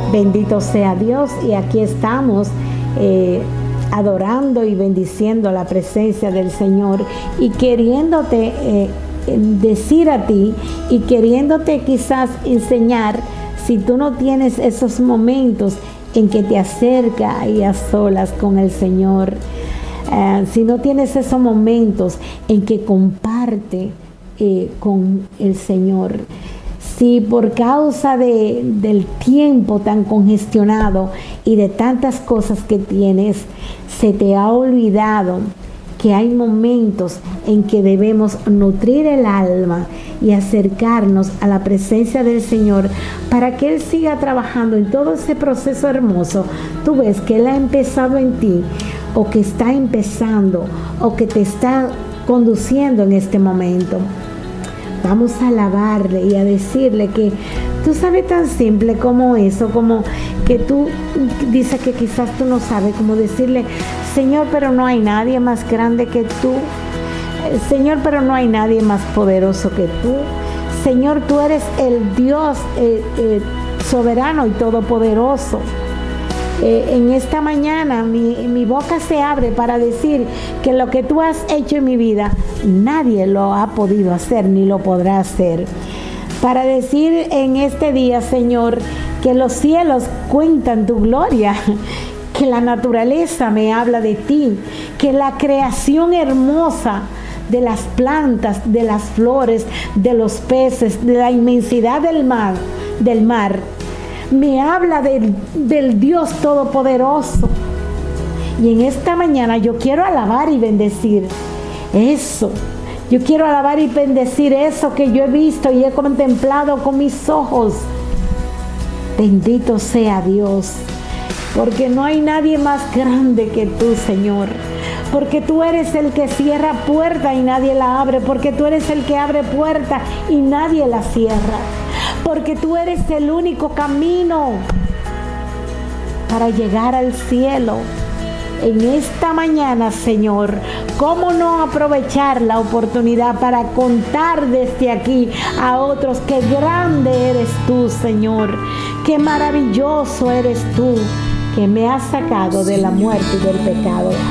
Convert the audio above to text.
Bendito sea Dios, y aquí estamos adorando y bendiciendo la presencia del Señor y queriéndote decir a ti y queriéndote quizás enseñar, si tú no tienes esos momentos en que te acercas y a solas con el Señor, si no tienes esos momentos en que comparte con el Señor, si por causa del tiempo tan congestionado y de tantas cosas que tienes, se te ha olvidado que hay momentos en que debemos nutrir el alma y acercarnos a la presencia del Señor para que Él siga trabajando en todo ese proceso hermoso. Tú ves que Él ha empezado en ti, o que está empezando, o que te está conduciendo en este momento. Vamos a alabarle y a decirle que tú sabes tan simple como eso, como que tú dices que quizás tú no sabes, como decirle: Señor, pero no hay nadie más grande que tú. Señor, pero no hay nadie más poderoso que tú. Señor, tú eres el Dios soberano y todopoderoso. En esta mañana mi boca se abre para decir que lo que tú has hecho en mi vida, nadie lo ha podido hacer ni lo podrá hacer. Para decir en este día, Señor, que los cielos cuentan tu gloria, que la naturaleza me habla de ti, que la creación hermosa de las plantas, de las flores, de los peces, de la inmensidad del mar, me habla del Dios Todopoderoso. Y en esta mañana yo quiero alabar y bendecir eso. Yo quiero alabar y bendecir eso que yo he visto y he contemplado con mis ojos. Bendito sea Dios, porque no hay nadie más grande que tú, Señor. Porque tú eres el que cierra puerta y nadie la abre. Porque tú eres el que abre puerta y nadie la cierra. Porque tú eres el único camino para llegar al cielo. En esta mañana, Señor, ¿cómo no aprovechar la oportunidad para contar desde aquí a otros qué grande eres tú, Señor? Qué maravilloso eres tú, que me has sacado de la muerte y del pecado.